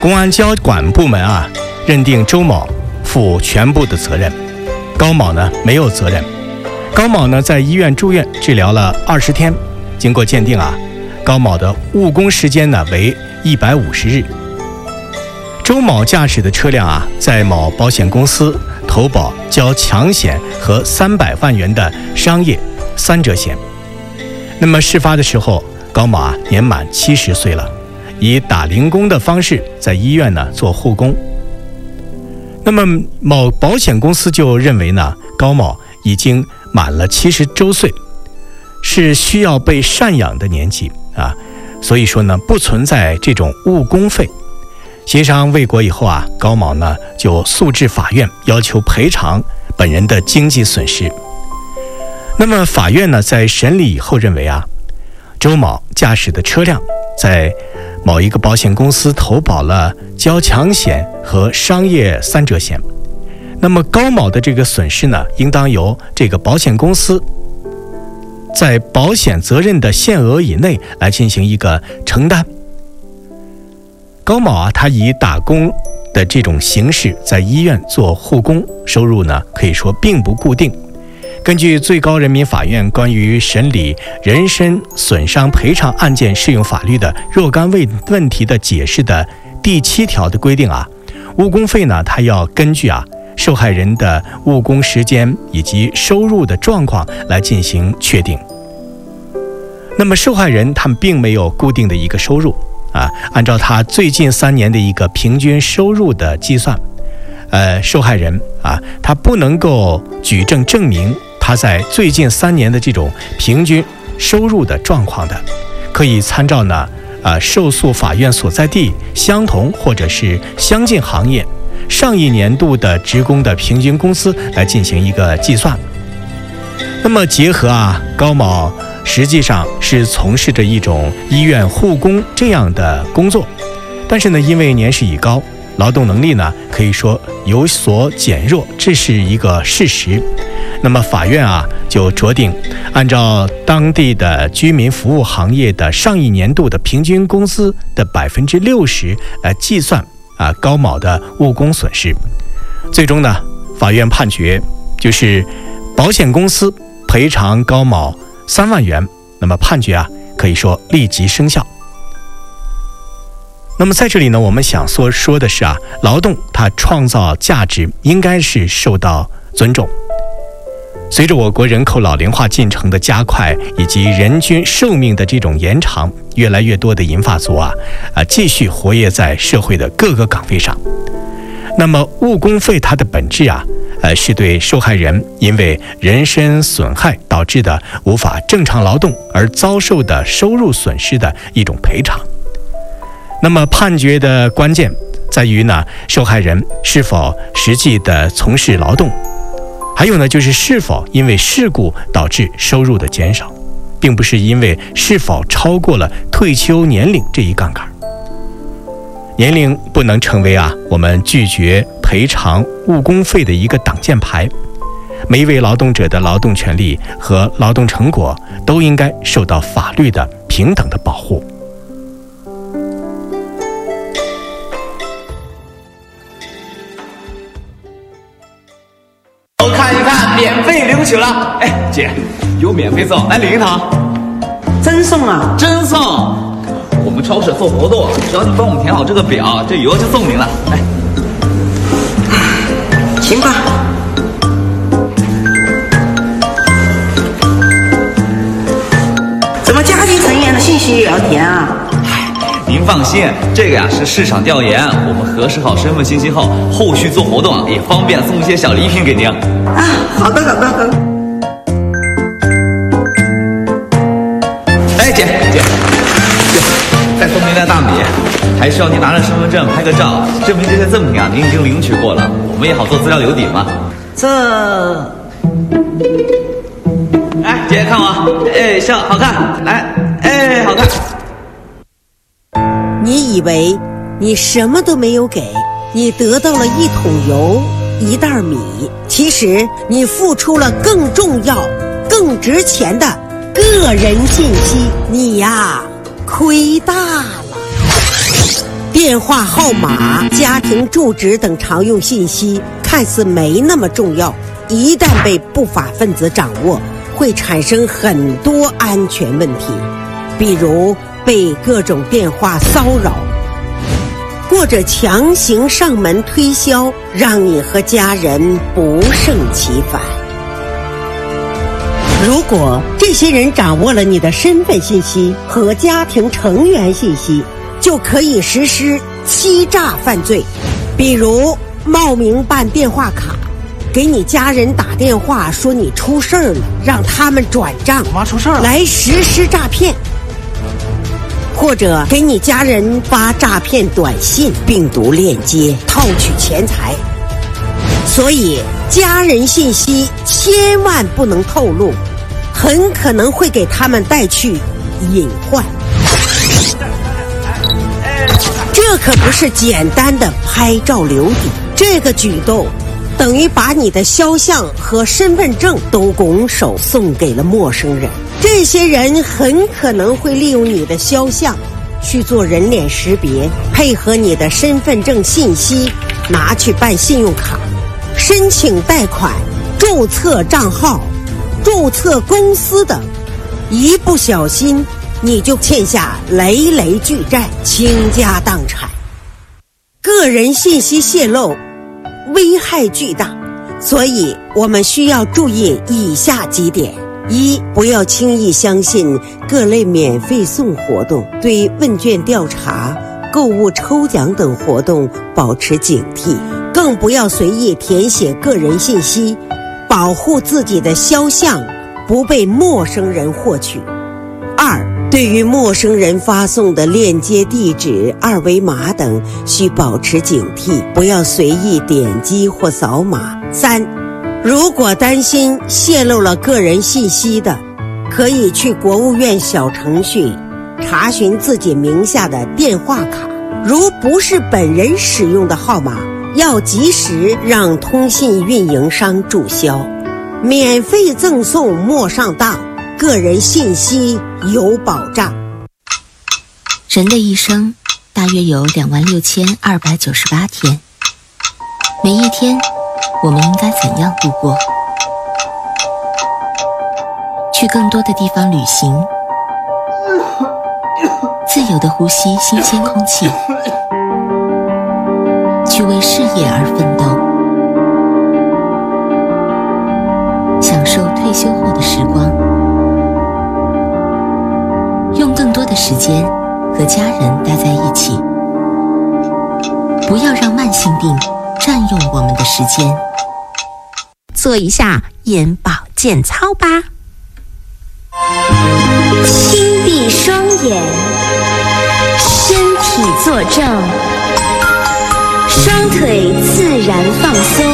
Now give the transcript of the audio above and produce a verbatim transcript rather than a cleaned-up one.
公安交管部门啊认定周某负全部的责任，高某呢没有责任。高某呢在医院住院治疗了二十天，经过鉴定啊，高某的误工时间呢为一百五十日。周某驾驶的车辆啊，在某保险公司投保交强险和三百万元的商业三者险。那么事发的时候，高某啊年满七十岁了，以打零工的方式在医院呢做护工。那么某保险公司就认为呢，高某已经满了七十周岁，是需要被赡养的年纪啊，所以说呢不存在这种误工费。协商未果以后啊，高某呢就诉至法院，要求赔偿本人的经济损失。那么法院呢在审理以后认为啊，周某驾驶的车辆在某一个保险公司投保了交强险和商业三者险，那么高某的这个损失呢，应当由这个保险公司在保险责任的限额以内来进行一个承担。高某啊，他以打工的这种形式在医院做护工，收入呢可以说并不固定。根据最高人民法院关于审理人身损伤赔偿案件适用法律的若干问题的解释的第七条的规定啊，误工费呢，它要根据啊受害人的误工时间以及收入的状况来进行确定。那么受害人他们并没有固定的一个收入啊，按照他最近三年的一个平均收入的计算，呃，受害人啊，他不能够举证证明他在最近三年的这种平均收入的状况的，可以参照呢，呃，受诉法院所在地相同或者是相近行业上一年度的职工的平均工资来进行一个计算。那么结合啊，高某实际上是从事着一种医院护工这样的工作，但是呢，因为年事已高，劳动能力呢可以说有所减弱，这是一个事实。那么法院啊就酌定按照当地的居民服务行业的上一年度的平均工资的百分之六十来计算啊高某的误工损失。最终呢，法院判决就是保险公司赔偿高某三万元，那么判决啊可以说立即生效。那么在这里呢，我们想说说的是啊，劳动它创造价值应该是受到尊重。随着我国人口老龄化进程的加快，以及人均寿命的这种延长，越来越多的银发族啊啊继续活跃在社会的各个岗位上。那么误工费它的本质啊，呃是对受害人因为人身损害导致的无法正常劳动而遭受的收入损失的一种赔偿。那么判决的关键在于呢，受害人是否实际的从事劳动，还有呢就是是否因为事故导致收入的减少，并不是因为是否超过了退休年龄这一杠杆。年龄不能成为啊我们拒绝赔偿误工费的一个挡箭牌。每一位劳动者的劳动权利和劳动成果都应该受到法律的平等的保护。 看一看，免费领取了！哎，姐，有免费送，来领一套。 真送啊？ 真送！我们超市做活动，只要你帮我们填好这个表，这余额就送您了。来， 行吧。怎么家庭成员的信息也要填啊？ 您放心，这个呀是市场调研，我们核实好身份信息后，后续做活动啊也方便送一些小礼品给您。 啊，好的好的好的。 哎，姐姐姐，再送您袋大米，还需要您拿着身份证拍个照，证明这些赠品啊您已经领取过了，我们也好做资料留底嘛。 这， 哎，姐看我，哎笑好看，来，哎好看。 你以为你什么都没有给，你得到了一桶油一袋米，其实你付出了更重要更值钱的个人信息，你呀亏大了。 电话号码、家庭住址等常用信息看似没那么重要，一旦被不法分子掌握，会产生很多安全问题，比如被各种电话骚扰，或者强行上门推销，让你和家人不胜其烦。如果这些人掌握了你的身份信息和家庭成员信息，就可以实施欺诈犯罪，比如冒名办电话卡，给你家人打电话说你出事儿了，让他们转账， 我妈出事儿了， 来实施诈骗。或者给你家人发诈骗短信、病毒链接，套取钱财。所以家人信息千万不能透露，很可能会给他们带去隐患。这可不是简单的拍照留底，这个举动等于把你的肖像和身份证都拱手送给了陌生人。这些人很可能会利用你的肖像去做人脸识别，配合你的身份证信息拿去办信用卡、申请贷款、注册账号、注册公司等，一不小心你就欠下累累巨债，倾家荡产。个人信息泄露危害巨大，所以我们需要注意以下几点：一、不要轻易相信各类免费送活动，对问卷调查、购物抽奖等活动保持警惕，更不要随意填写个人信息，保护自己的肖像不被陌生人获取。二、对于陌生人发送的链接地址、二维码等需保持警惕，不要随意点击或扫码。三、如果担心泄露了个人信息的，可以去国务院小程序查询自己名下的电话卡，如不是本人使用的号码，要及时让通信运营商注销。免费赠送莫上当，个人信息有保障。 人的一生大约有两万六千二百九十八天，每一天我们应该怎样度过？去更多的地方旅行，自由地呼吸新鲜空气，去为事业而奋斗，享受退休后的时光，用更多的时间和家人待在一起，不要让慢性病占用我们的时间。 做一下眼保健操吧。轻闭双眼，身体坐正，双腿自然放松。